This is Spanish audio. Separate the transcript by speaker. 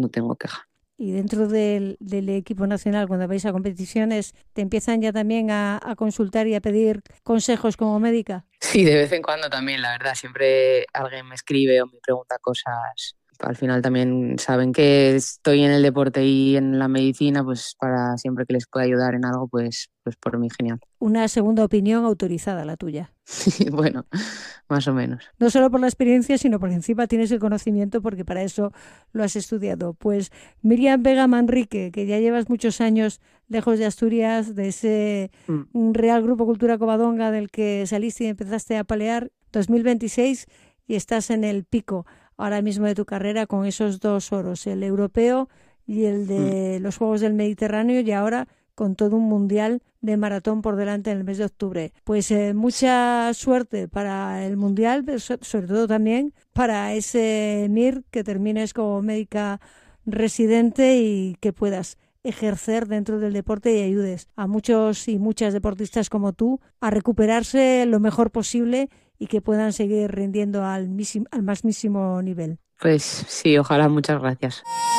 Speaker 1: no tengo queja.
Speaker 2: Y dentro del equipo nacional, cuando vais a competiciones, ¿te empiezan ya también a consultar y a pedir consejos como médica?
Speaker 1: Sí, de vez en cuando también, la verdad, siempre alguien me escribe o me pregunta cosas. Al final también saben que estoy en el deporte y en la medicina, pues para siempre que les pueda ayudar en algo, pues por mí genial.
Speaker 2: Una segunda opinión autorizada, la tuya.
Speaker 1: Bueno, más o menos.
Speaker 2: No solo por la experiencia, sino porque encima tienes el conocimiento, porque para eso lo has estudiado. Pues Miriam Vega Manrique, que ya llevas muchos años lejos de Asturias, de ese Real Grupo Cultura Covadonga del que saliste y empezaste a palear, 2026, y estás en el pico ahora mismo de tu carrera con esos 2 oros, el europeo y el de los Juegos del Mediterráneo, y ahora con todo un mundial de maratón por delante en el mes de octubre. Pues mucha suerte para el mundial, pero sobre todo también para ese MIR, que termines como médica residente y que puedas ejercer dentro del deporte y ayudes a muchos y muchas deportistas como tú a recuperarse lo mejor posible y que puedan seguir rindiendo al mismísimo nivel.
Speaker 1: Pues sí, ojalá, muchas gracias.